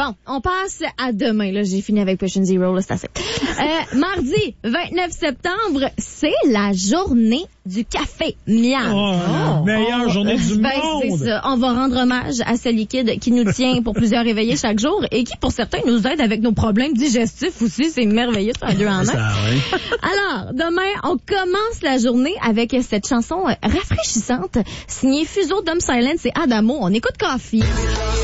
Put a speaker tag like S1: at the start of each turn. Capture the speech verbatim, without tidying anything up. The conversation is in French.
S1: Bon, on passe à demain. Là, j'ai fini avec Patient Zero, là, c'est assez. Euh, mardi, vingt-neuf septembre, c'est la journée du café miam.
S2: Oh,
S1: oh,
S2: meilleure
S1: on,
S2: journée du
S1: ben,
S2: monde.
S1: C'est ça. On va rendre hommage à ce liquide qui nous tient pour plusieurs réveillés chaque jour et qui, pour certains, nous aide avec nos problèmes digestifs aussi. C'est merveilleux, c'est un deux en un.
S2: Ça, oui.
S1: Alors, demain, on commence la journée avec cette chanson rafraîchissante signée Fuseau d'Homme Silence et Adamo. On écoute Coffee.